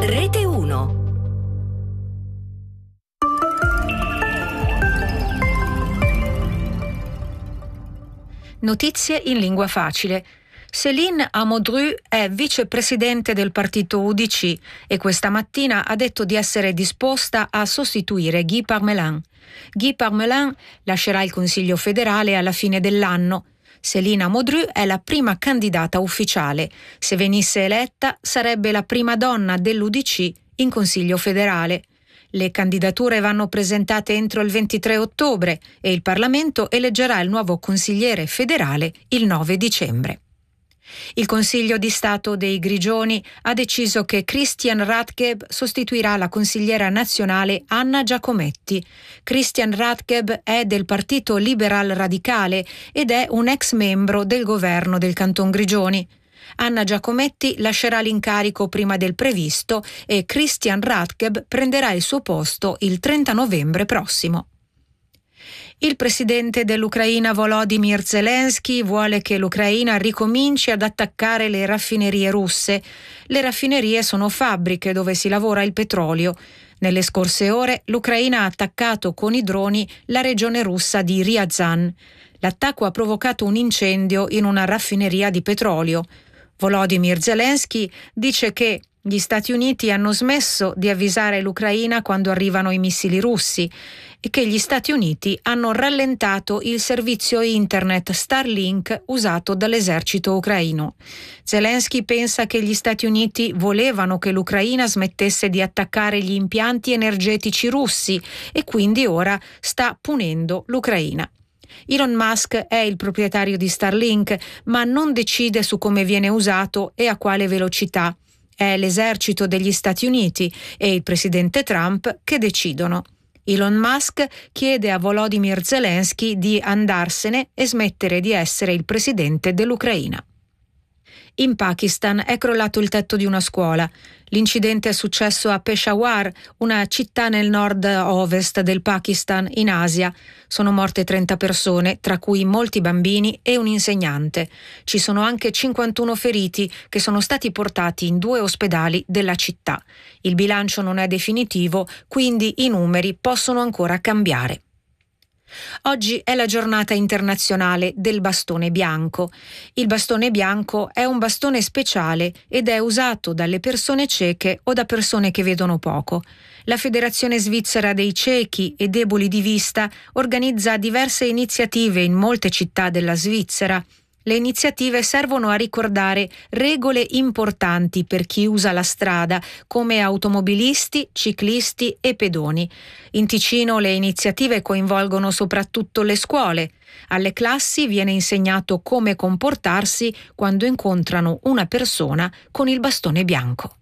Rete 1. Notizie in lingua facile. Céline Amodru è vicepresidente del partito UDC e questa mattina ha detto di essere disposta a sostituire Guy Parmelin. Guy Parmelin lascerà il Consiglio federale alla fine dell'anno. Céline Amodru è la prima candidata ufficiale. Se venisse eletta, sarebbe la prima donna dell'UDC in Consiglio federale. Le candidature vanno presentate entro il 23 ottobre e il Parlamento eleggerà il nuovo consigliere federale il 9 dicembre. Il Consiglio di Stato dei Grigioni ha deciso che Christian Radgeb sostituirà la consigliera nazionale Anna Giacometti. Christian Radgeb è del Partito Liberal Radicale ed è un ex membro del governo del Canton Grigioni. Anna Giacometti lascerà l'incarico prima del previsto e Christian Radgeb prenderà il suo posto il 30 novembre prossimo. Il presidente dell'Ucraina Volodymyr Zelensky vuole che l'Ucraina ricominci ad attaccare le raffinerie russe. Le raffinerie sono fabbriche dove si lavora il petrolio. Nelle scorse ore l'Ucraina ha attaccato con i droni la regione russa di Ryazan. L'attacco ha provocato un incendio in una raffineria di petrolio. Volodymyr Zelensky dice che gli Stati Uniti hanno smesso di avvisare l'Ucraina quando arrivano i missili russi e che gli Stati Uniti hanno rallentato il servizio internet Starlink usato dall'esercito ucraino. Zelensky pensa che gli Stati Uniti volevano che l'Ucraina smettesse di attaccare gli impianti energetici russi e quindi ora sta punendo l'Ucraina. Elon Musk è il proprietario di Starlink, ma non decide su come viene usato e a quale velocità. È l'esercito degli Stati Uniti e il presidente Trump che decidono. Elon Musk chiede a Volodymyr Zelensky di andarsene e smettere di essere il presidente dell'Ucraina. In Pakistan è crollato il tetto di una scuola. L'incidente è successo a Peshawar, una città nel nord-ovest del Pakistan, in Asia. Sono morte 30 persone, tra cui molti bambini e un insegnante. Ci sono anche 51 feriti che sono stati portati in 2 ospedali della città. Il bilancio non è definitivo, quindi i numeri possono ancora cambiare. Oggi è la giornata internazionale del bastone bianco. Il bastone bianco è un bastone speciale ed è usato dalle persone cieche o da persone che vedono poco. La Federazione Svizzera dei Ciechi e Deboli di Vista organizza diverse iniziative in molte città della Svizzera. Le iniziative servono a ricordare regole importanti per chi usa la strada, come automobilisti, ciclisti e pedoni. In Ticino le iniziative coinvolgono soprattutto le scuole. Alle classi viene insegnato come comportarsi quando incontrano una persona con il bastone bianco.